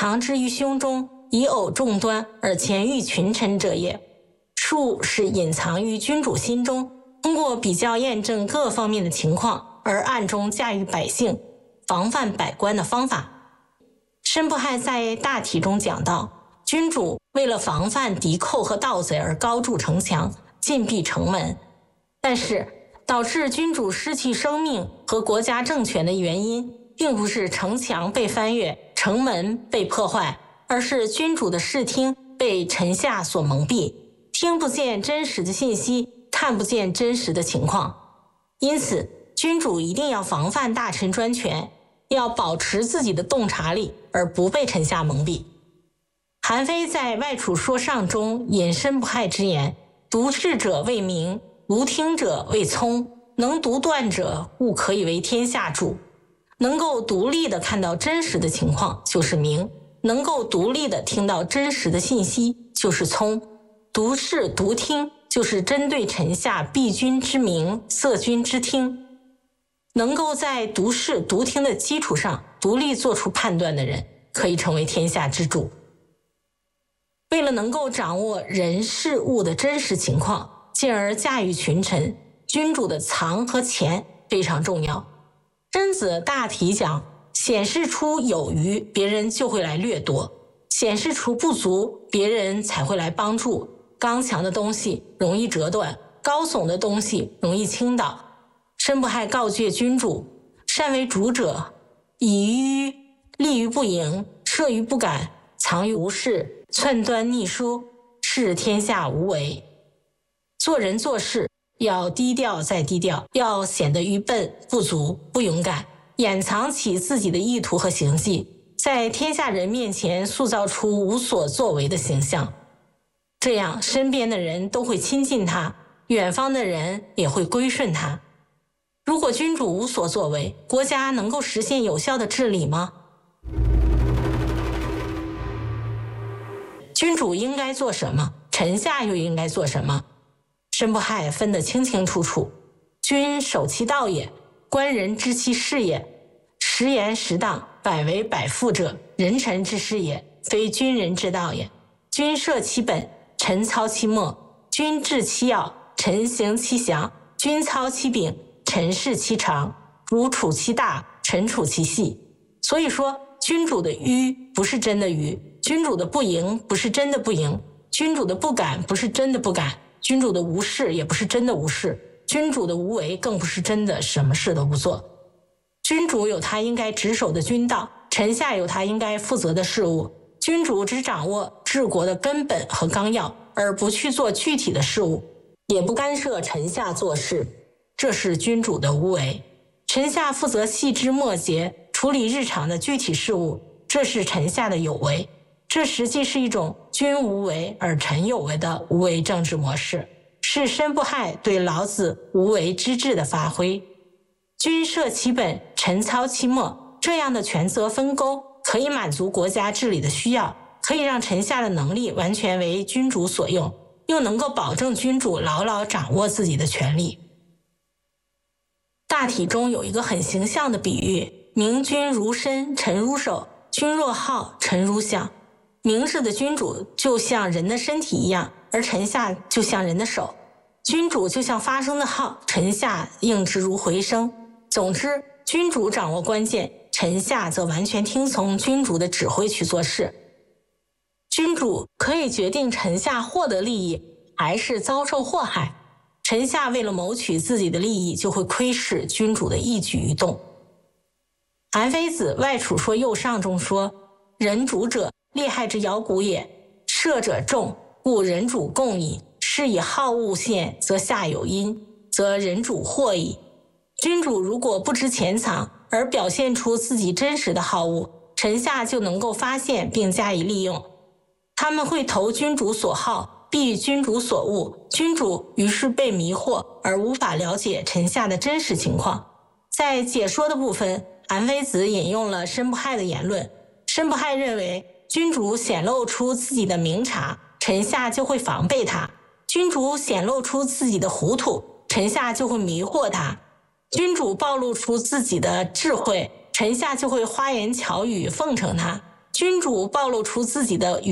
藏之于胸中，以偶众端而前喻群臣者也。术是隐藏于君主心中，通过比较验证各方面的情况，而暗中驾驭百姓，防范百官的方法。申不害在大体中讲到，君主为了防范敌寇和盗贼而高筑城墙，禁闭城门，但是导致君主失去生命和国家政权的原因，并不是城墙被翻越，城门被破坏，而是君主的视听被臣下所蒙蔽，听不见真实的信息，看不见真实的情况。因此，君主一定要防范大臣专权，要保持自己的洞察力，而不被臣下蒙蔽。韩非在《外储说上》中引申不害之言：读事者为明，读听者为聪，能独断者务可以为天下主。能够独立地看到真实的情况就是明，能够独立地听到真实的信息就是聪。读事读听就是针对臣下避君之明，塞君之听。能够在读事读听的基础上独立做出判断的人，可以成为天下之主。为了能够掌握人事物的真实情况，进而驾驭群臣，君主的藏和潜非常重要。甄子大体讲，显示出有余，别人就会来掠夺；显示出不足，别人才会来帮助。刚强的东西容易折断，高耸的东西容易倾倒。申不害告诫君主，善为主者，以于立于不盈，设于不敢，藏于无事，寸端逆疏，视天下无为。做人做事要低调再低调，要显得愚笨不足不勇敢，掩藏起自己的意图和行迹，在天下人面前塑造出无所作为的形象。这样身边的人都会亲近他，远方的人也会归顺他。如果君主无所作为，国家能够实现有效的治理吗？君主应该做什么，臣下又应该做什么？申不害分得清清楚楚。君守其道也，官人知其事也。实言实当，百为百复者，人臣之事也，非君人之道也。君设其本，臣操其末；君治其要，臣行其详；君操其柄，臣事其长。如处其大，臣处其细。所以说，君主的愚不是真的愚，君主的不盈不是真的不盈，君主的不敢不是真的不敢，君主的无事也不是真的无事，君主的无为更不是真的什么事都不做。君主有他应该执守的君道，臣下有他应该负责的事务。君主只掌握治国的根本和纲要，而不去做具体的事务，也不干涉臣下做事，这是君主的无为。臣下负责细枝末节，处理日常的具体事务，这是臣下的有为。这实际是一种君无为而臣有为的无为政治模式，是申不害对老子无为之治的发挥。君设其本，臣操其末，这样的权责分钩可以满足国家治理的需要，可以让臣下的能力完全为君主所用，又能够保证君主牢牢掌握自己的权力。大体中有一个很形象的比喻，明君如身，臣如手，君若好，臣如想。明智的君主就像人的身体一样，而臣下就像人的手。君主就像发声的号，臣下应之如回声。总之，君主掌握关键，臣下则完全听从君主的指挥去做事。君主可以决定臣下获得利益，还是遭受祸害。臣下为了谋取自己的利益，就会窥视君主的一举一动。韩非子《外储说右上》中说：人主者，利害之摇鼓也，射者众，故人主共矣。是以好恶现，则下有因，则人主祸矣。君主如果不知潜藏，而表现出自己真实的好恶，臣下就能够发现并加以利用。他们会投君主所好，避君主所恶，君主于是被迷惑，而无法了解臣下的真实情况。在解说的部分，韩非子引用了申不害的言论。申不害认为，君主显露出自己的明察，臣下就会防备他；君主显露出自己的糊涂，臣下就会迷惑他；君主暴露出自己的智慧，臣下就会花言巧语奉承他； 君主暴露出自己的